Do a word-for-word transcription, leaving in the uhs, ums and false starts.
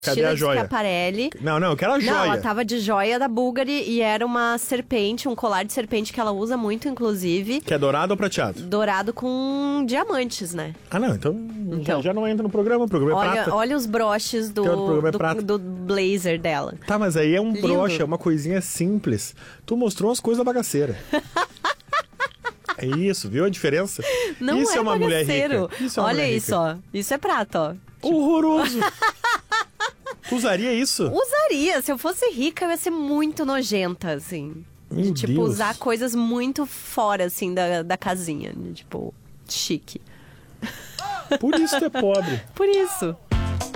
Cadê Vestida a de joia? Schiaparelli. Não, não, eu quero a Não, joia. ela tava de joia da Bulgari e era uma serpente, um colar de serpente que ela usa muito, inclusive. Que é dourado ou prateado? Dourado com diamantes, né? Ah, não, então, Então. Já, já não entra no programa, o programa é Olha, prata. olha os broches do, Que outro programa é do, prata? do blazer dela. Tá, mas aí é um Lindo. broche, é uma coisinha simples. Tu mostrou umas coisas bagaceiras. É isso, viu a diferença? Não isso é, é uma mulher bagaceiro. rica. Isso é uma Olha mulher isso, rica. ó. Isso é prata, ó. Horroroso. Tu usaria isso? Usaria. Se eu fosse rica, eu ia ser muito nojenta, assim. Meu de, tipo, Deus. usar coisas muito fora, assim, da, da casinha. De, tipo, chique. Por isso tu é pobre. Por isso.